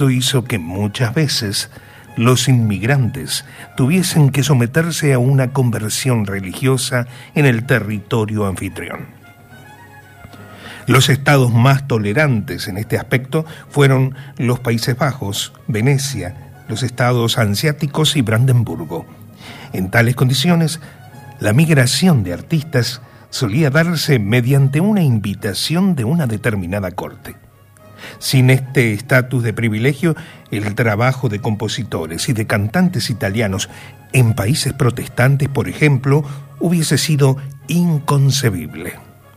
hizo que muchas veces los inmigrantes tuviesen que someterse a una conversión religiosa en el territorio anfitrión. Los estados más tolerantes en este aspecto fueron los Países Bajos, Venecia, los estados hanseáticos y Brandenburgo. En tales condiciones, la migración de artistas solía darse mediante una invitación de una determinada corte. Sin este estatus de privilegio, el trabajo de compositores y de cantantes italianos en países protestantes, por ejemplo, hubiese sido inconcebible.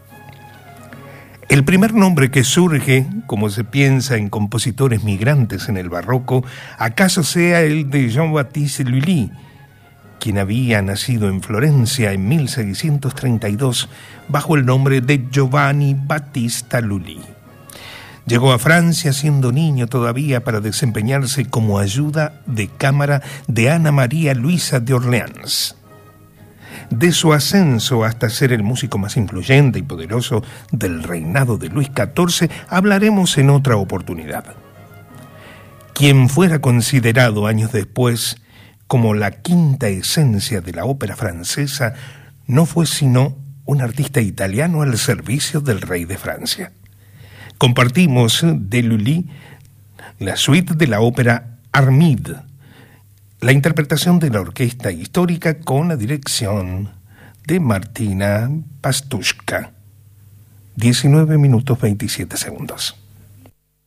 El primer nombre que surge, como se piensa en compositores migrantes en el barroco, acaso sea el de Jean-Baptiste Lully, quien había nacido en Florencia en 1632 bajo el nombre de Giovanni Battista Lully. Llegó a Francia siendo niño todavía para desempeñarse como ayuda de cámara de Ana María Luisa de Orleans. De su ascenso hasta ser el músico más influyente y poderoso del reinado de Luis XIV hablaremos en otra oportunidad. Quien fuera considerado años después como la quinta esencia de la ópera francesa no fue sino un artista italiano al servicio del rey de Francia. Compartimos de Lully la suite de la ópera Armide, la interpretación de la orquesta histórica con la dirección de Martina Pastuszka. 19 minutos 27 segundos.